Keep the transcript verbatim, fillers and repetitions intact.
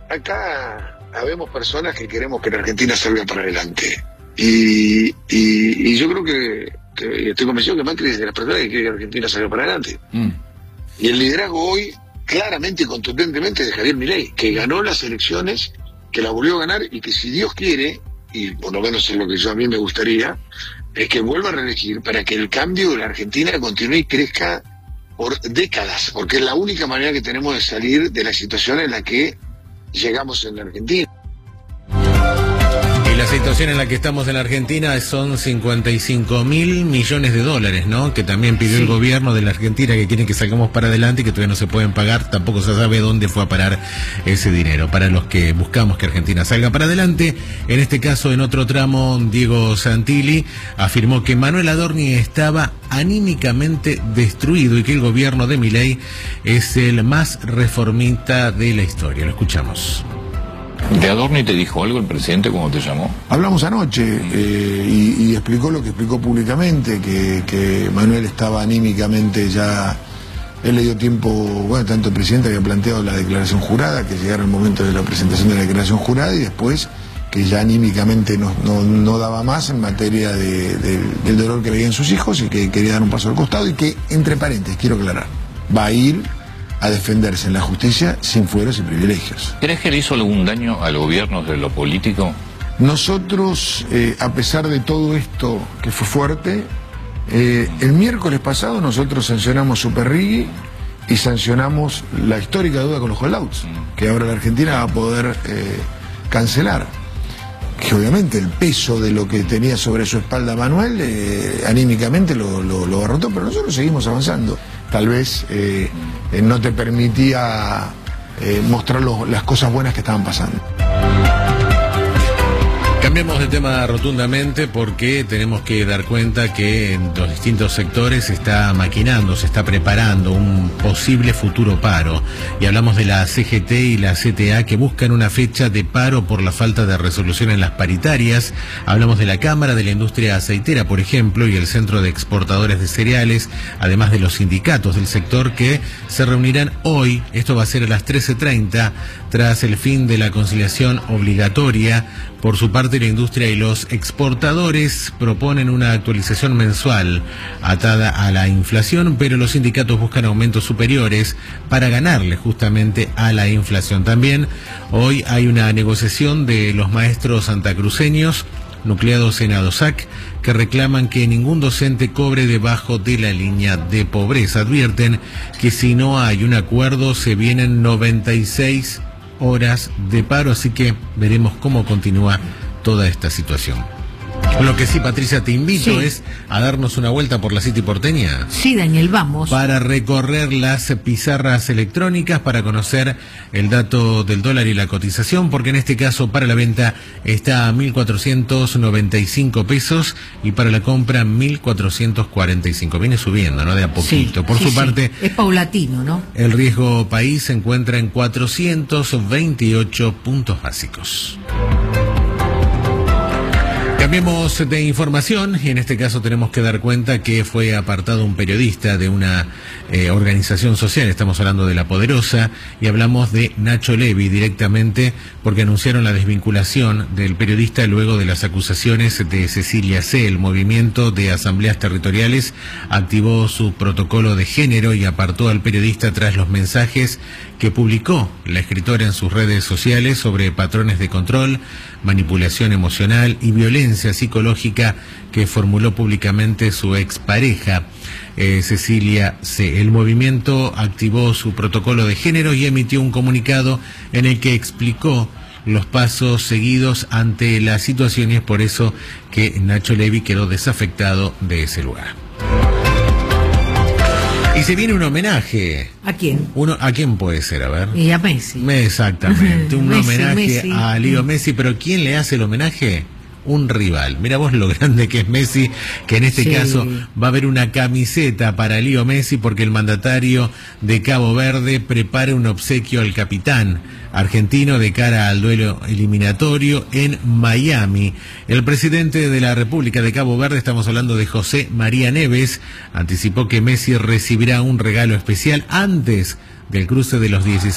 acá habemos personas que queremos que la Argentina salga para adelante. Y, y, y yo creo que, que estoy convencido que Macri es de las personas que quiere que la Argentina salga para adelante. Mm. Y el liderazgo hoy, claramente y contundentemente, de Javier Milei, que ganó las elecciones, que la volvió a ganar y que, si Dios quiere, y por lo menos es lo que yo a mí me gustaría, es que vuelva a reelegir para que el cambio de la Argentina continúe y crezca por décadas, porque es la única manera que tenemos de salir de la situación en la que llegamos en la Argentina. Y la situación en la que estamos en la Argentina son cincuenta y cinco mil millones de dólares, ¿no? Que también pidió sí. el gobierno de la Argentina, que quieren que salgamos para adelante y que todavía no se pueden pagar. Tampoco se sabe dónde fue a parar ese dinero. Para los que buscamos que Argentina salga para adelante, en este caso, en otro tramo, Diego Santilli afirmó que Manuel Adorni estaba anímicamente destruido y que el gobierno de Milei es el más reformista de la historia. Lo escuchamos. ¿De Adorni te dijo algo el presidente cuando te llamó? Hablamos anoche eh, y, y explicó lo que explicó públicamente, que, que Manuel estaba anímicamente ya. Él le dio tiempo, bueno, tanto el presidente había planteado la declaración jurada, que llegara el momento de la presentación de la declaración jurada, y después que ya anímicamente no, no, no daba más en materia de, de, del dolor que veían sus hijos y que quería dar un paso al costado, y que, entre paréntesis, quiero aclarar, va a ir a defenderse en la justicia sin fueros y privilegios. ¿Crees que le hizo algún daño al gobierno de lo político? Nosotros, eh, a pesar de todo esto que fue fuerte, eh, el miércoles pasado nosotros sancionamos Superrigui y sancionamos la histórica deuda con los holdouts, que ahora la Argentina va a poder eh, cancelar. Que obviamente el peso de lo que tenía sobre su espalda Manuel, eh, anímicamente lo, lo, lo abarrotó, pero nosotros seguimos avanzando. Tal vez eh, eh, no te permitía eh, mostrar los, las cosas buenas que estaban pasando. Cambiamos de tema rotundamente porque tenemos que dar cuenta que en los distintos sectores se está maquinando, se está preparando un posible futuro paro. Y hablamos de la C G T y la C T A, que buscan una fecha de paro por la falta de resolución en las paritarias. Hablamos de la Cámara de la Industria Aceitera, por ejemplo, y el Centro de Exportadores de Cereales, además de los sindicatos del sector que se reunirán hoy. Esto va a ser a las trece treinta, tras el fin de la conciliación obligatoria. Por su parte, la industria y los exportadores proponen una actualización mensual atada a la inflación, pero los sindicatos buscan aumentos superiores para ganarle justamente a la inflación. También hoy hay una negociación de los maestros santacruceños nucleados en ADOSAC, que reclaman que ningún docente cobre debajo de la línea de pobreza. Advierten que si no hay un acuerdo se vienen noventa y seis horas de paro, así que veremos cómo continúa toda esta situación. Lo que sí, Patricia, te invito sí. es a darnos una vuelta por la City porteña. Sí, Daniel, vamos. Para recorrer las pizarras electrónicas, para conocer el dato del dólar y la cotización, porque en este caso para la venta está a mil cuatrocientos noventa y cinco pesos y para la compra mil cuatrocientos cuarenta y cinco. Viene subiendo, ¿no? De a poquito. Sí, por sí, su sí. parte, es paulatino, ¿no? El riesgo país se encuentra en cuatrocientos veintiocho puntos básicos. Cambiemos de información y en este caso tenemos que dar cuenta que fue apartado un periodista de una eh, organización social. Estamos hablando de La Poderosa y hablamos de Nacho Levi directamente porque anunciaron la desvinculación del periodista luego de las acusaciones de Cecilia C. El movimiento de asambleas territoriales activó su protocolo de género y apartó al periodista tras los mensajes que publicó la escritora en sus redes sociales sobre patrones de control, manipulación emocional y violencia psicológica que formuló públicamente su expareja, eh, Cecilia C. El movimiento activó su protocolo de género y emitió un comunicado en el que explicó los pasos seguidos ante la situación, y es por eso que Nacho Levi quedó desafectado de ese lugar. Y se viene un homenaje. ¿A quién? Uno, ¿a quién puede ser? A ver. Y a Messi. Exactamente, un Messi, homenaje Messi. a Leo Messi, pero ¿quién le hace el homenaje? Un rival. Mira vos lo grande que es Messi, que en este sí. caso va a haber una camiseta para Leo Messi porque el mandatario de Cabo Verde prepara un obsequio al capitán argentino de cara al duelo eliminatorio en Miami. El presidente de la República de Cabo Verde, estamos hablando de José María Neves, anticipó que Messi recibirá un regalo especial antes del cruce de los dieciséis